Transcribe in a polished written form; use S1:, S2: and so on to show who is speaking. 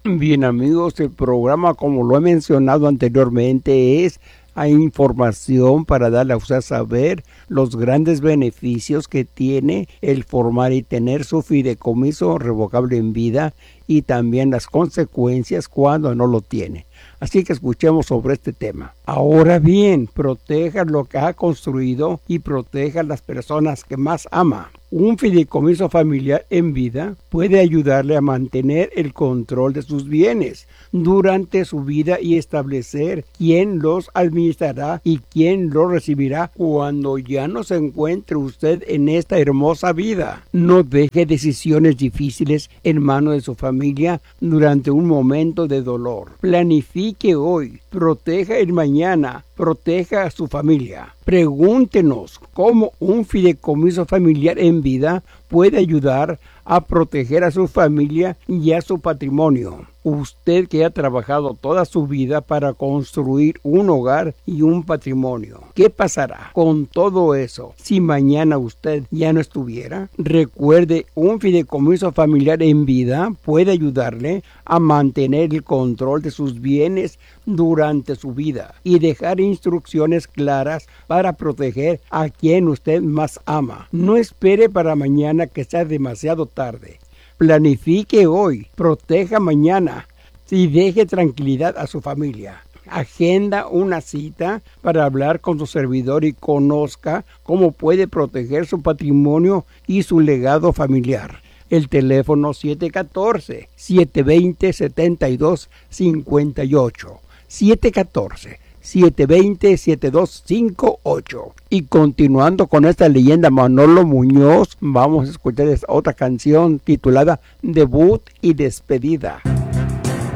S1: Bien amigos, el programa, como lo he mencionado anteriormente, hay información para darle a usted a saber los grandes beneficios que tiene el formar y tener su fideicomiso revocable en vida y también las consecuencias cuando no lo tiene. Así que escuchemos sobre este tema. Ahora bien, proteja lo que ha construido y proteja a las personas que más ama. Un fideicomiso familiar en vida puede ayudarle a mantener el control de sus bienes durante su vida y establecer quién los administrará y quién los recibirá cuando ya no se encuentre usted en esta hermosa vida. No deje decisiones difíciles en manos de su familia durante un momento de dolor. Planifique hoy, proteja el mañana, proteja a su familia. Pregúntenos cómo un fideicomiso familiar en vida puede ayudar a proteger a su familia y a su patrimonio. Usted que ha trabajado toda su vida para construir un hogar y un patrimonio. ¿Qué pasará con todo eso si mañana usted ya no estuviera? Recuerde, un fideicomiso familiar en vida puede ayudarle a mantener el control de sus bienes durante su vida y dejar instrucciones claras para proteger a quien usted más ama. No espere para mañana que sea demasiado tarde. Planifique hoy, proteja mañana y deje tranquilidad a su familia. Agenda una cita para hablar con su servidor y conozca cómo puede proteger su patrimonio y su legado familiar. El teléfono 714-720-7258. 714-720-7258. Y continuando con esta leyenda Manolo Muñoz, vamos a escuchar esta otra canción titulada Debut y Despedida.